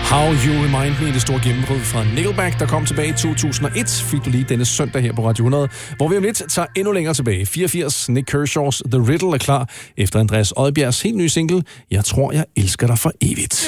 How You Remind Me, det store gennembrud fra Nickelback, der kom tilbage i 2001, fik du lige denne søndag her på Radio 100, hvor vi om lidt tager endnu længere tilbage. 84, Nick Kershaws The Riddle er klar efter Andreas Odbjergs helt nye single, Jeg tror, jeg elsker dig for evigt.